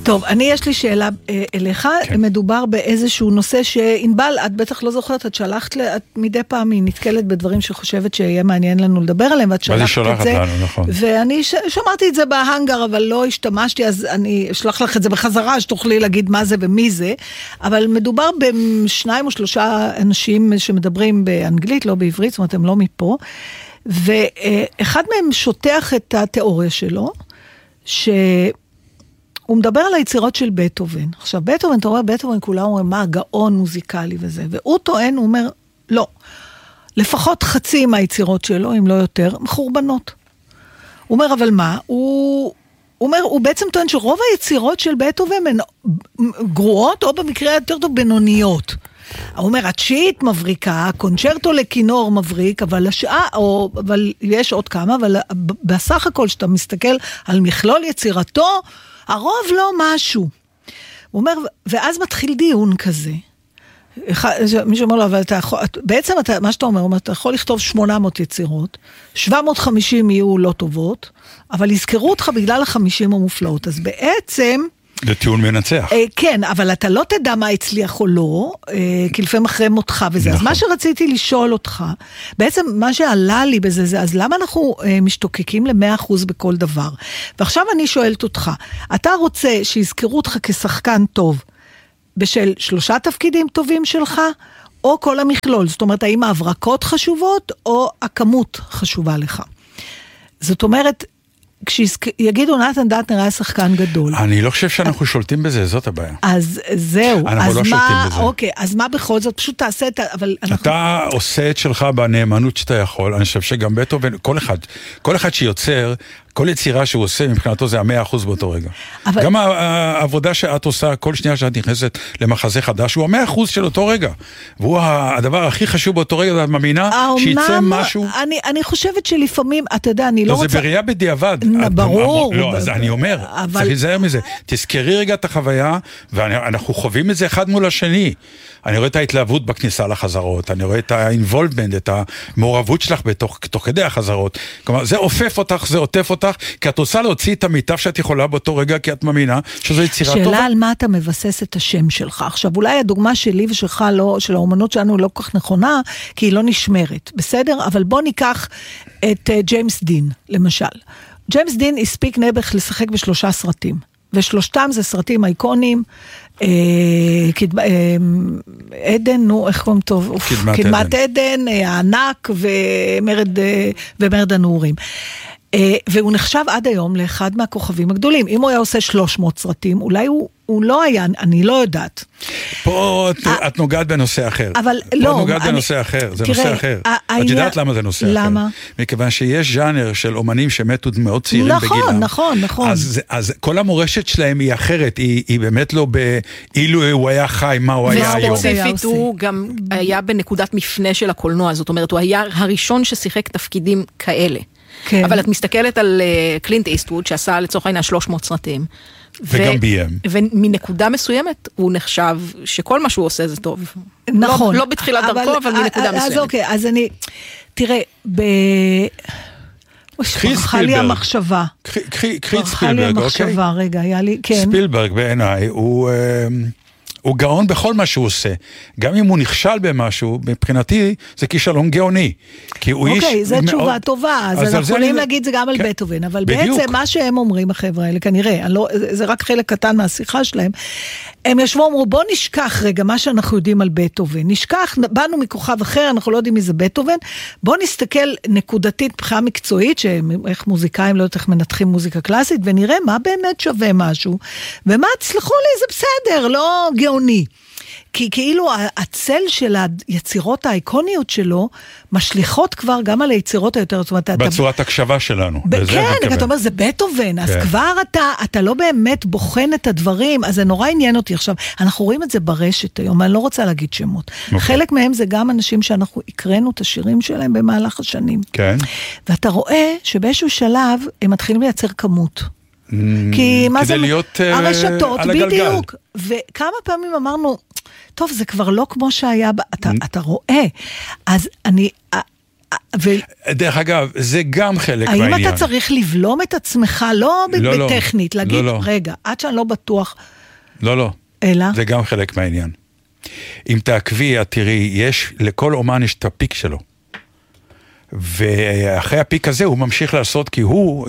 טוב, יש לי שאלה אליך, מדובר באיזשהו נושא שאינבל, את בטח לא זוכרת, את שלחת, את מדי פעם היא נתקלת בדברים שחושבת שיהיה מעניין לנו לדבר עליהם, ואת שלחת את זה, ואני שמעתי את זה בהנגר, אבל לא השתמשתי, אז אני אשלח לך את זה בחזרה, שתוכלי להגיד מה זה ומי זה, אבל מדובר בשניים או שלושה אנשים שמדברים באנגלית, לא בעברית, זאת אומרת, הם לא מפה, ואחד מהם שוטח את התיאוריה שלו, הוא מדבר על היצירות של בטהובן. עכשיו, בטהובן, אתה רואה, בטהובן כולם אומרים, מה, גאון מוזיקלי וזה. והוא טוען, הוא אומר, לא. לפחות חצי מהיצירות שלו, אם לא יותר, מחורבנות. הוא אומר, אבל מה? הוא אומר, הוא בעצם טוען שרוב היצירות של בטהובן הן גרועות, או במקרה יותר טוב, בינוניות. הוא אומר, התשיעית מבריקה, קונצ'רטו לכינור מבריק, אבל אבל יש עוד כמה, אבל בסך הכל, שאתה מסתכל על מכלול יצירתו, הרוב לא משהו. הוא אומר, ואז מתחיל דיון כזה. מישהו אומר לו, אבל בעצם מה שאתה אומר, אתה יכול לכתוב 800 יצירות, 750 יהיו לא טובות, אבל יזכרו אותך בגלל ה50 המופלאות. אז בעצם זה טיעון מנצח. כן, אבל אתה לא תדע מה הצליח או לא, כי לפעמים אחרי מותך וזה. נכון. אז מה שרציתי לשאול אותך, בעצם מה שעלה לי בזה זה, אז למה אנחנו משתוקקים ל100% בכל דבר? ועכשיו אני שואלת אותך, אתה רוצה שיזכרו אותך כשחקן טוב, בשל 3 תפקידים טובים שלך, או כל המכלול? זאת אומרת, האם ההברקות חשובות, או הכמות חשובה לך? זאת אומרת, כשיגידו נתן דטנר היה שחקן גדול. אני לא חושב שאנחנו שולטים בזה, זאת הבעיה. אז זהו. אנחנו לא שולטים בזה. אוקיי, אז מה בכל זאת? פשוט תעשה את אבל אתה עושה את שלך בנאמנות שאתה יכול, אני חושב שגם בטהובן, כל אחד שיוצר, כל יצירה שהוא עושה, מבחינתו זה 100% באותו רגע. גם העבודה שאת עושה, כל שנייה שאת נכנסת למחזה חדש, הוא 100% של אותו רגע. והוא הדבר הכי חשוב באותו רגע, את מאמינה שיצא משהו. אני חושבת שלפעמים, אתה יודע, אני לא רוצה... זה בראייה בדיעבד. ברור. לא, אז אני אומר, צריך להיזהר מזה. תזכרי רגע את החוויה, ואנחנו חווים את זה אחד מול השני. אני רואה את ההתלהבות בכניסה לחזרות, אני רואה את האינבולבמנט, את המעורבות שלך תוך כדי החזרות. כלומר, זה עוטף אותך, זה עוטף אותך, כי את רוצה להוציא את המיטב שאת יכולה באותו רגע, כי את מאמינה שזו יצירה טובה. שאלה על מה אתה מבסס את השם שלך. עכשיו, אולי הדוגמה שלי ושלך, של האומנות שלנו, לא כל כך נכונה, כי היא לא נשמרת. בסדר? אבל בוא ניקח את ג'יימס דין, למשל. ג'יימס דין הספיק נעבך לשחק ב3 סרטים. ושלושתם זה סרטים אייקונים, עדן, נו, איך קוראים טוב? קדמת עדן, הענק ומרד הנעורים. והוא נחשב עד היום לאחד מהכוכבים הגדולים. אם הוא היה עושה 300 סרטים, אולי הוא לא היה, אני לא יודעת. פה את נוגעת בנושא אחר. אבל לא. פה נוגעת בנושא אחר, זה נושא אחר. את יודעת למה זה נושא אחר? למה? מכיוון שיש ז'אנר של אומנים שמתו מאוד צעירים בגילם. נכון. אז כל המורשת שלהם היא אחרת, היא באמת לא אילו הוא היה חי, מה הוא היה היום. וספציפית הוא גם היה בנקודת מפנה של הקולנוע, זאת אומרת, הוא היה הראשון ששיחק תפקידים כאלה. כן. אבל את מסתכלת על קלינט איסטווד, שעשה לצורך העניין 300 סרטים. וגם ביים. ומנקודה מסוימת, הוא נחשב שכל מה שהוא עושה זה טוב. נכון. לא בתחילת דרכו, אבל מנקודה מסוימת. אז אוקיי, אז אני, תראה, ברכה לי המחשבה. קחי את ספילברג, אוקיי? רגע, היה לי, כן. ספילברג בעיניי, הוא גאון בכל מה שהוא עושה. גם אם הוא נכשל במשהו, מבחינתי זה כישלון גאוני. אוקיי, זו תשובה טובה, אז אנחנו יכולים להגיד זה גם על בטהובן, אבל בעצם מה שהם אומרים החבר'ה האלה, כנראה, זה רק חלק קטן מהשיחה שלהם, הם ישבו ואמרו, בוא נשכח רגע מה שאנחנו יודעים על בטהובן, נשכח, באנו מכוכב אחר, אנחנו לא יודעים מי זה בטהובן, בוא נסתכל נקודתית בחירה מקצועית, שאיך מוזיקאים לא יודעת איך מנתחים מוזיקה קלאסית, ונראה מה באמת שווה משהו, ומה תסלחו לי, זה בסדר, לא גאוני. כי כאילו הצל של היצירות האיקוניות שלו משליחות כבר גם על היצירות היותר, זאת אומרת, בצורת הקשבה שלנו. כן, אתה אומר, זה בטהובן, אז כבר אתה לא באמת בוחן את הדברים, אז זה נורא עניין אותי עכשיו. אנחנו רואים את זה ברשת היום, אני לא רוצה להגיד שמות. חלק מהם זה גם אנשים שאנחנו הקראנו את השירים שלהם במהלך השנים. כן. ואתה רואה שבאיזשהו שלב הם מתחילים לייצר כמות. כי מה זה? להיות הרשתות, בדיוק. וכמה פעמים אמרנו, טוב, זה כבר לא כמו שהיה, אתה רואה. אז דרך אגב, זה גם חלק מהעניין. האם אתה צריך לבלום את עצמך, לא בטכנית, להגיד, רגע, עד שאני לא בטוח. לא. אלא? זה גם חלק מהעניין. אם תעקבי, תראי, לכל אומן יש את הפיק שלו. ואחרי הפיק הזה הוא ממשיך לעשות, כי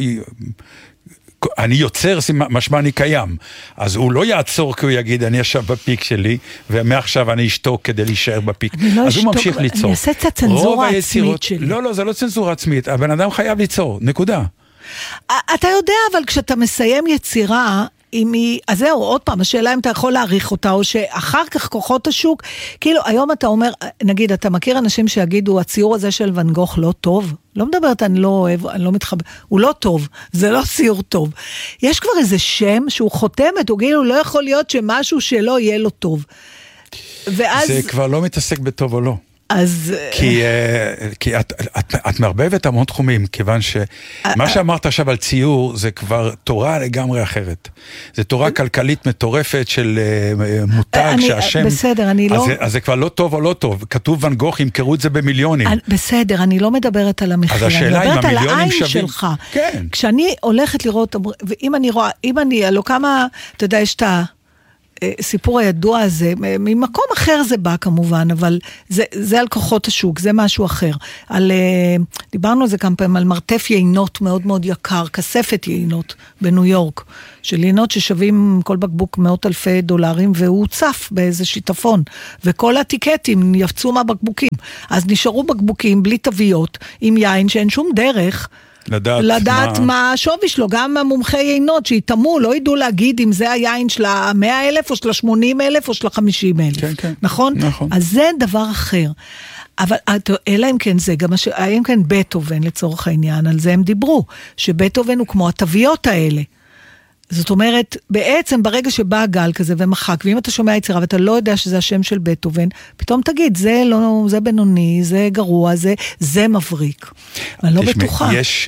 אני יוצר, משמע אני קיים. אז הוא לא יעצור כי הוא יגיד, אני ישב בפיק שלי, ומעכשיו אני אשתוק כדי להישאר בפיק. אז הוא ממשיך ליצור. אני אעשה את הצנזורה העצמית שלי. לא, זה לא צנזורה עצמית. הבן אדם חייב ליצור, נקודה. אתה יודע, אבל כשאתה מסיים יצירה, אז זהו, עוד פעם, השאלה אם אתה יכול להעריך אותה, או שאחר כך כוחות השוק, כאילו היום אתה אומר, נגיד, אתה מכיר אנשים שיגידו, הציור הזה של ואן גוך לא טוב? לא מדברת, אני לא אוהב, אני לא מתחבר, הוא לא טוב, זה לא ציור טוב. יש כבר איזה שם שהוא חותמת, הוא כאילו לא יכול להיות שמשהו שלא יהיה לו טוב. ואז... זה כבר לא מתעסק בטוב או לא. אז... כי את מערבבת המון תחומים, כיוון שמה שאמרת עכשיו על ציור, זה כבר תורה לגמרי אחרת. זה תורה כלכלית מטורפת של מותג שהשם... בסדר, אני לא... אז זה כבר לא טוב או לא טוב. כתוב ואן גוך, ימכרו את זה במיליונים. בסדר, אני לא מדברת על המחיר. אז השאלה אם המיליונים שווים... שלך. כן. כשאני הולכת לראות, ואם אני רואה, אם אני, לא כמה, אתה יודע, יש את הסיפור הידוע הזה, ממקום אחר זה בא כמובן, אבל זה על כוחות השוק, זה משהו אחר. דיברנו על זה כמה פעמים, על מרתף יינות מאוד מאוד יקר, כספת יינות בניו יורק, של יינות ששווים כל בקבוק $100,000, והוא צף באיזה שיטפון, וכל הטיקטים יפצו מהבקבוקים. אז נשארו בקבוקים בלי תוויות, עם יין שאין שום דרך, לדעת מה השווי שלו, גם המומחי יינות שיתאמו, לא ידעו להגיד אם זה היין של 100,000 או של 80,000 או של 50,000, כן. נכון? אז זה דבר אחר. אבל אלא אם כן זה, גם אם כן בטהובן לצורך העניין, על זה הם דיברו, שבטהובן הוא כמו התוויות האלה. זאת אומרת, בעצם ברגע שבא הגל כזה ומחק, ואם אתה שומע יצירה ואתה לא יודע שזה השם של בטהובן, פתאום תגיד, זה לא, זה בינוני, זה גרוע, זה מבריק. אני לא בטוחה.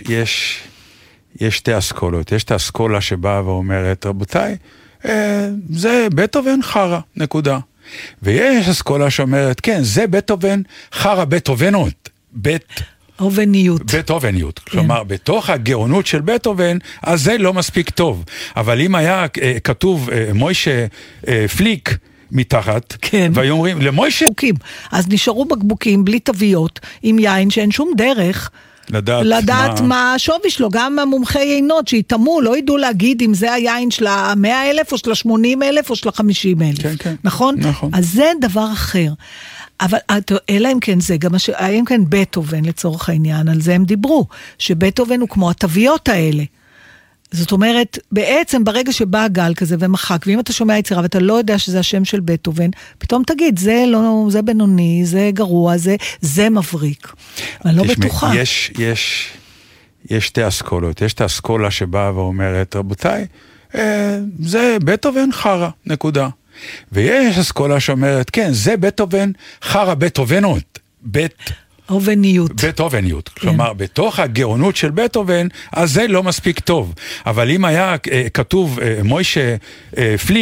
יש שתי אסכולות. יש את האסכולה שבאה ואומרת, רבותיי, זה בטהובן חרה, נקודה. ויש אסכולה שאומרת, כן, זה בטהובן חרה, בטהובנות, בטהובניות. כלומר, בתוך הגאונות של בטהובן, אז זה לא מספיק טוב. אבל אם היה כתוב מוישה פליק מתחת, והיו אומרים, למוישה... אז נשארו בקבוקים בלי תוויות, עם יין שאין שום דרך... לדעת מה השווי שלו, גם המומחי יינות שיתאמו, לא ידעו להגיד אם זה היין של 100,000 או של 80,000 או של 50,000, נכון? אז זה דבר אחר. אבל אלא אם כן זה, גם אם כן בטהובן לצורך העניין, על זה הם דיברו, שבטהובן הוא כמו התוויות האלה. זאת אומרת, בעצם ברגע שבא הגל כזה ומחק, ואם אתה שומע יצירה ואתה לא יודע שזה השם של בטהובן, פתאום תגיד, זה לא, זה בינוני, זה גרוע, זה מבריק. אני לא בטוחה. יש שתי אסכולות. יש את האסכולה שבאה ואומרת, רבותיי, זה בטהובן חרה, נקודה. ויש אסכולה שאומרת, כן, זה בטהובן חרה, בטהובנות, בטהובניות. כלומר, בתוך הגאונות של בטהובן, אז זה לא מספיק טוב. אבל אם היה כתוב מוישה פליק,